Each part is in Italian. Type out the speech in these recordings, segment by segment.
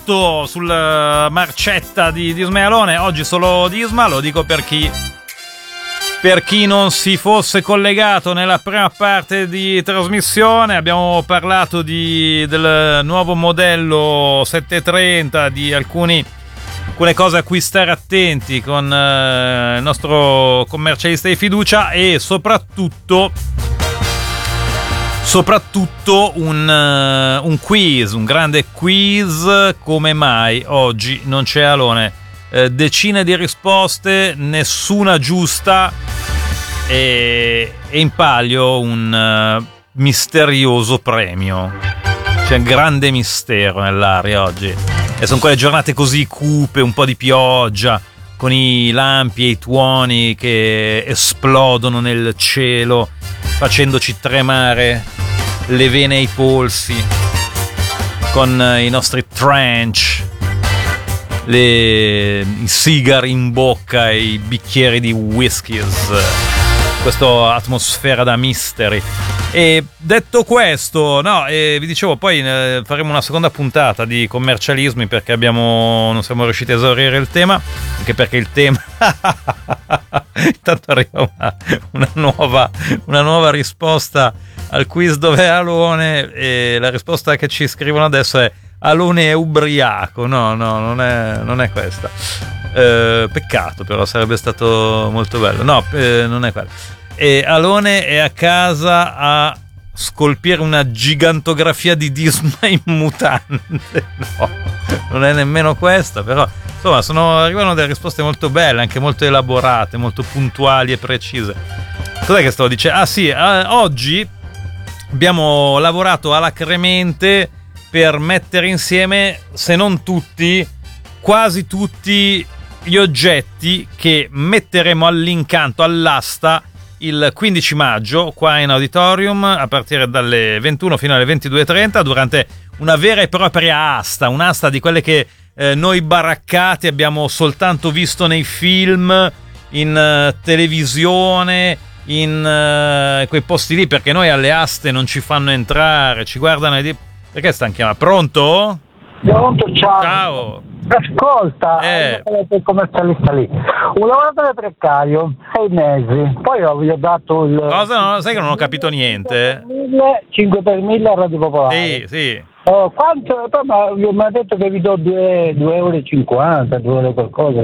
posto sul marcetta di Disma e Alone. Oggi solo Disma, lo dico per chi non si fosse collegato nella prima parte di trasmissione. Abbiamo parlato del nuovo modello 730, di alcune cose a cui stare attenti con il nostro commercialista di fiducia, e soprattutto un quiz, un grande quiz. Come mai oggi non c'è Alone? Decine di risposte, nessuna giusta, e in palio un misterioso premio. C'è un grande mistero nell'aria oggi, e sono quelle giornate così cupe, un po' di pioggia, con i lampi e i tuoni che esplodono nel cielo, facendoci tremare le vene e i polsi, con i nostri trench, i sigari in bocca e i bicchieri di whiskies, questa atmosfera da mystery. E detto questo, vi dicevo, poi faremo una seconda puntata di commercialismi, perché non siamo riusciti a esaurire il tema, anche perché il tema intanto arriva una nuova risposta al quiz dove è Alone, e la risposta che ci scrivono adesso è: Alone è ubriaco. No, non è questa. Peccato, però sarebbe stato molto bello. No, non è quello. E Alone è a casa a scolpire una gigantografia di Disma in mutande. No, non è nemmeno questa, però insomma arrivano delle risposte molto belle, anche molto elaborate, molto puntuali e precise. Cos'è che stavo dicendo? Oggi abbiamo lavorato alacremente per mettere insieme, se non tutti, quasi tutti gli oggetti che metteremo all'incanto, all'asta, il 15 maggio qua in auditorium, a partire dalle 21 fino alle 22:30, durante una vera e propria asta, un'asta di quelle che noi baraccati abbiamo soltanto visto nei film, in televisione, in quei posti lì, perché noi alle aste non ci fanno entrare, ci guardano e perché stanno chiamando? Pronto? Pronto, ciao. Ciao. Ascolta, il commercialista lì, un lavoratore precario, 6 mesi, poi gli ho dato il... Cosa? No, sai che non ho capito niente? 5 per 1000 a Radio Popolare. Sì. Quanto? Ma mi ha detto che vi do 2,50 €, 2 euro qualcosa.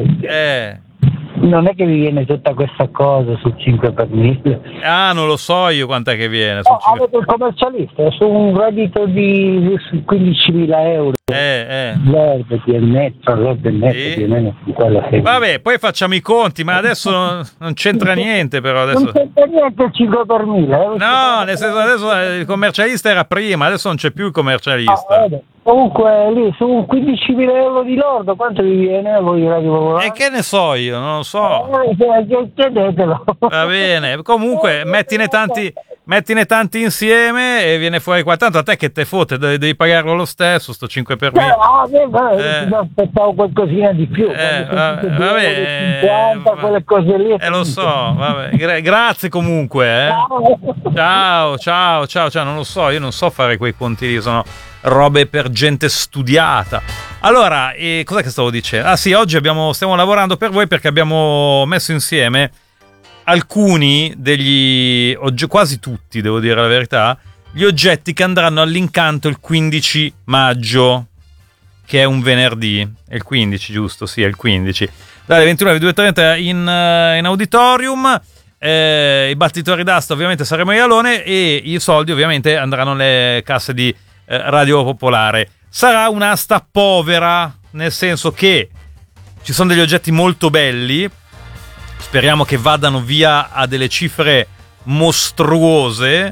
Non è che vi viene tutta questa cosa su 5 per 1000. Non lo so io quant'è che viene. Avete il commercialista su un reddito di 15.000 euro. L'orbe di netto più o meno. Vabbè, poi facciamo i conti, ma adesso non c'entra niente, però adesso. Non c'entra niente il 5 per 1000. No, nel senso, adesso il commercialista era prima, adesso non c'è più il commercialista. Comunque lì su 15.000 euro di lordo quanto vi viene a voi Radio Popolare? E che ne so io, non lo so. Chiedetelo. Va bene, comunque mettine tanti insieme e viene fuori qua. Tanto a te che te fotte, devi pagarlo lo stesso, sto 5 per 1000. Aspettavo qualcosina di più. Vabbè, 50, quelle cose lì. Lo so, vabbè. Grazie comunque. Ciao, non lo so, io non so fare quei conti lì, sono robe per gente studiata. Allora, cos'è che stavo dicendo? Sì, oggi stiamo lavorando per voi, perché abbiamo messo insieme alcuni degli quasi tutti, devo dire la verità, gli oggetti che andranno all'incanto il 15 maggio, che è un venerdì. È il 15, giusto? Sì, è il 15. Dalle 21 alle 2:30 in auditorium. I battitori d'asta ovviamente saremo io e Alone, e i soldi ovviamente andranno alle casse di Radio Popolare. Sarà un'asta povera, nel senso che ci sono degli oggetti molto belli, speriamo che vadano via a delle cifre mostruose,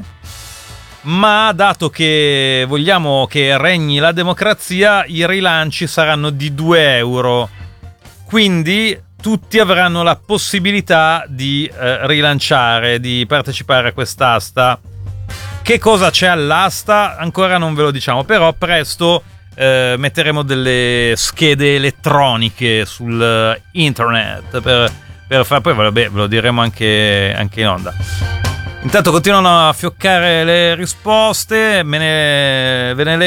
ma dato che vogliamo che regni la democrazia, i rilanci saranno di 2 euro, quindi tutti avranno la possibilità di rilanciare, di partecipare a quest'asta. Che cosa c'è all'asta? Ancora non ve lo diciamo, però presto metteremo delle schede elettroniche sul internet per fare, poi ve lo diremo anche in onda. Intanto continuano a fioccare le risposte, ve ne leggo